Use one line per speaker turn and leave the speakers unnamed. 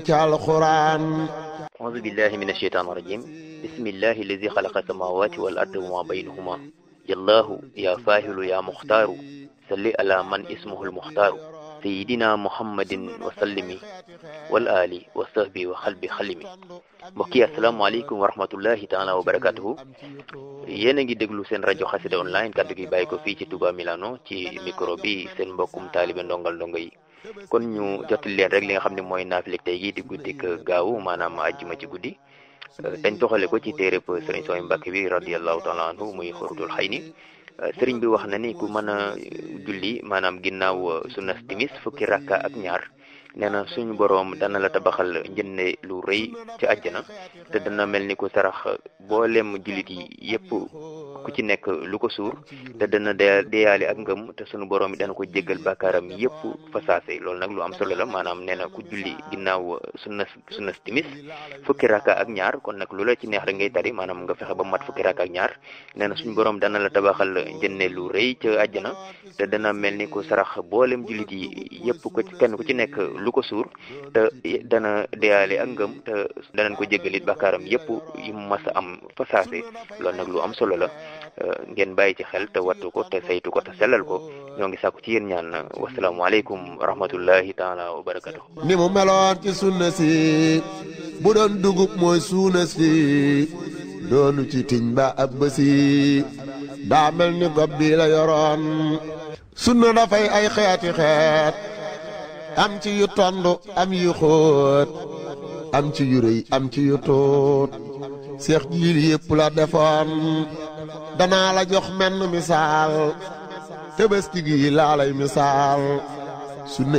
ci alxuraan.
أعوذ بالله من الشيطان الرجيم بسم الله الذي خلق السماوات والأرض وما بينهما يا الله يا فاهل يا مختار صل على من اسمه المختار سيدنا محمد وسلم والآل والصحبه وخلب خلمي mbokk yi asalaamaaleykum wa rahmatullahi taala wa barakatuhu yéen a ngi déglu seen rajo xasida online kaddu gi bàyyi ko fii ci Touba Milano ci micro bi seen mbokkum taalibe ndongal ndongo yi kon ñu jottali leen rek li nga xam ne mooy naafileg tey gi di guddik gaawu maanaam àjjuma ci guddi dañ toxale ko ci téereb sëriñ Sooy Mbàkke bi radiyallahu taala anhu muy xurutul xayni sëriñ bi wax na ni ku mën a julli maanaam ginnaaw sunna timis fukki rakka ak ñaar nee na suñu boroom dana la tabaxal njënne lu rëy ci àjjana te dana mel ni ku sarax boolem jullit yi yépp ku ci nekk lu ko suur te dana deyaale ak ngëm te suñu boroom dana ko jéggal bàkkaaram yépp fa saase loolu nag lu am solo la maanaam nee na ku julli ginnaaw sunna timis fukki rakka ak ñaar kon nag lu la ci neex rek ngay tari maanaam nga fexe ba mat fukki rakka ak ñaar nee na suñu boroom dana la tabaxal njënne lu rëy ci àjjana te dana mel ni ku sarax boolem jullit yi yépp ko ci kenn ku ci nekk lu ko suur te dana deyaale ak ngëm te danañ ko jéggalit bakkaaram yépp yu mas a am fa saase loolu nag lu am solo la ngeen bàyyi ci xel te wattu ko te saytu ko te sellal ko ñoo ngi sàkku ci yéen ñaan wasalaamualeykum wa rahmatullahi taala wa barakatuh
ni mu meloon ci sunna si bu doon dugub mooy suuna si doonu ci tiñ ba ab bësi daa mel ni gob bi la yoroon sunna dafay ay xeeti xeet am ci yu tondu am yu xóot am ci yu rëy am ci yu tuut seex jiil yépp la defoon danaa la jox menn misaal Tabaski gi laa lay misaal sunna